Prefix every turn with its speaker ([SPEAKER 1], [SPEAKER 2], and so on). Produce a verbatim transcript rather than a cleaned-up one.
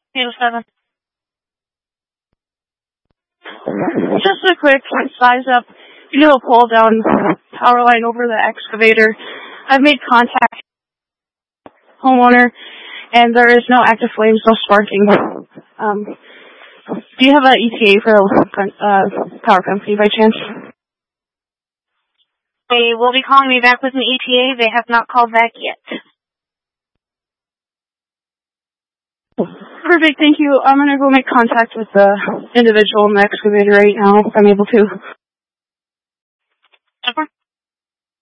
[SPEAKER 1] eight oh seven.
[SPEAKER 2] Just a quick size up. You know, a pull down power line over the excavator. I've made contact with the homeowner, and there is no active flames, no sparking. Um, do you have an E T A for the uh, power company by chance?
[SPEAKER 1] They will be calling me back with an E T A. They have not called back yet.
[SPEAKER 2] Perfect, thank you. I'm going to go make contact with the individual in the excavator right now if I'm able to.